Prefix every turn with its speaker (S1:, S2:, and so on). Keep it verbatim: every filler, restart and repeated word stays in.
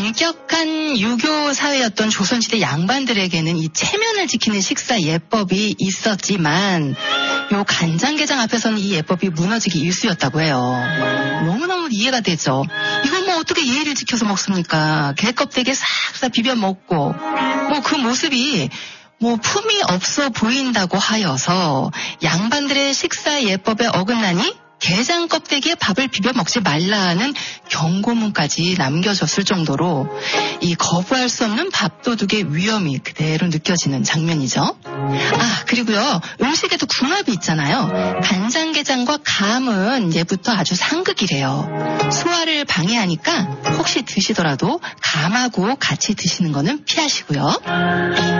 S1: 엄격한 유교 사회였던 조선시대 양반들에게는 이 체면을 지키는 식사 예법이 있었지만 요 간장게장 앞에서는 이 예법이 무너지기 일쑤였다고 해요. 너무너무 이해가 되죠. 이건 뭐 어떻게 예의를 지켜서 먹습니까? 개껍데기에 싹싹 비벼 먹고 뭐 그 모습이 뭐 품이 없어 보인다고 하여서 양반들의 식사 예법에 어긋나니 게장 껍데기에 밥을 비벼 먹지 말라는 경고문까지 남겨졌을 정도로 이 거부할 수 없는 밥도둑의 위험이 그대로 느껴지는 장면이죠. 아, 그리고요. 음식에도 궁합이 있잖아요. 간장게장과 감은 예부터 아주 상극이래요. 소화를 방해하니까 혹시 드시더라도 감하고 같이 드시는 거는 피하시고요.